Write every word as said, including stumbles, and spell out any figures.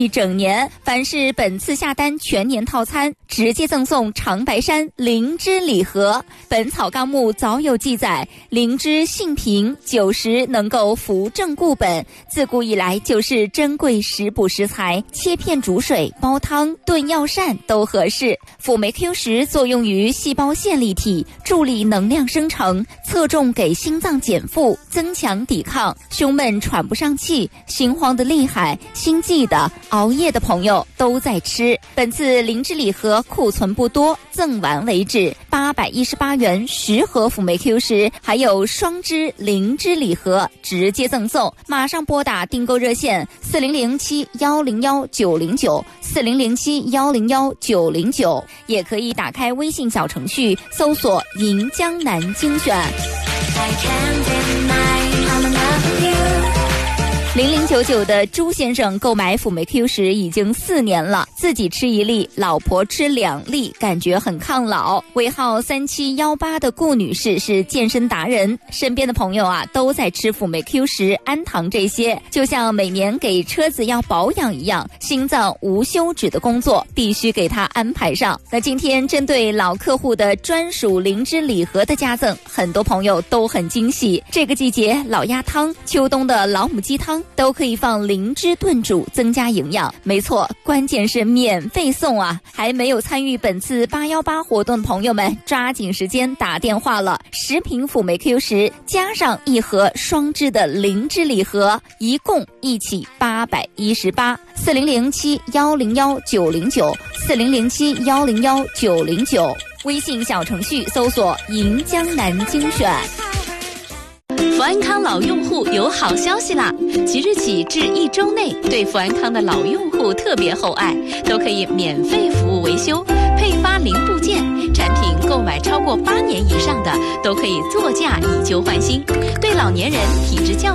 一整年，凡是本次下单全年套餐，直接赠送长白山灵芝礼盒。本草纲目早有记载，灵芝性平，久食能够扶正固本，自古以来就是珍贵食补食材，切片煮水、煲汤、炖药膳都合适。辅酶 Q 十作用于细胞线粒体，助力能量生成，侧重给心脏减负，增强抵抗。胸闷喘不上气，心慌的厉害，心悸的，熬夜的朋友都在吃。本次灵芝礼盒库存不多，赠完为止，八百一十八元十盒辅酶 Q 十，还有双支灵芝礼盒直接赠送。马上拨打订购热线四零零七幺零幺九零九四零零七幺零幺九零九，也可以打开微信小程序搜索银江南精选。零零九九的朱先生购买辅酶 Q 十已经四年了，自己吃一粒，老婆吃两粒，感觉很抗老。尾号三七一八的顾女士是健身达人，身边的朋友啊都在吃辅酶 Q 十、氨糖这些，就像每年给车子要保养一样，心脏无休止的工作必须给他安排上。那今天针对老客户的专属灵芝礼盒的加赠，很多朋友都很惊喜。这个季节老鸭汤，秋冬的老母鸡汤都可以放灵芝炖煮，增加营养。没错，关键是免费送啊！还没有参与本次八一八活动的朋友们，抓紧时间打电话了。十瓶辅酶 Q 十加上一盒双支的灵芝礼盒，一共一起八百一十八。四零零七幺零幺九零九四零零七幺零幺九零九，微信小程序搜索银江南精选。 福安康老用户有好消息啦！即日起至一周内，对福安康的老用户特别厚爱，都可以免费服务维修、配发零部件，产品购买超过八年以上的，都可以作价以旧换新。对老年人、体质较